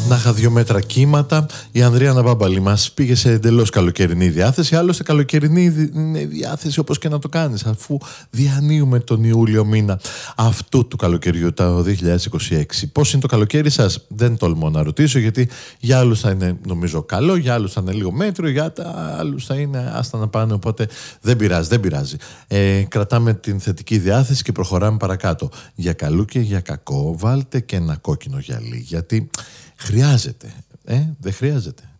Να είχα 2 μέτρα κύματα. Η Ανδρία Ναμπάμπαλη μας πήγε σε εντελώς καλοκαιρινή διάθεση. Άλλωστε, καλοκαιρινή διάθεση όπως και να το κάνεις, αφού διανύουμε τον Ιούλιο μήνα αυτού του καλοκαιριού, το 2026. Πώς είναι το καλοκαίρι σας? Δεν τολμώ να ρωτήσω, γιατί για άλλους θα είναι, νομίζω, καλό, για άλλους θα είναι λίγο μέτριο, για άλλους θα είναι άστα να πάνε. Οπότε δεν πειράζει. Κρατάμε την θετική διάθεση και προχωράμε παρακάτω. Για καλό και για κακό, βάλτε και ένα κόκκινο γυαλί, γιατί χρειάζεται. Δεν χρειάζεται.